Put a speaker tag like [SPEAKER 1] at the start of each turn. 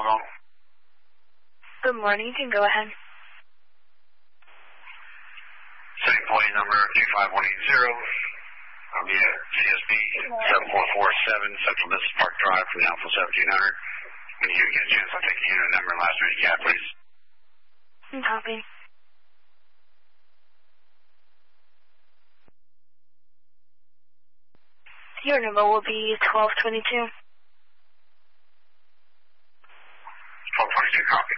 [SPEAKER 1] phone.
[SPEAKER 2] Good morning. You can go ahead.
[SPEAKER 1] Same plane number 25180. I'll be at CSB 7447 Central Business Park Drive from the Alpha 1700. When you get a chance, I'll take the unit number and last read of cab, please.
[SPEAKER 2] Copy. Your number will be 1222.
[SPEAKER 1] 1222, copy.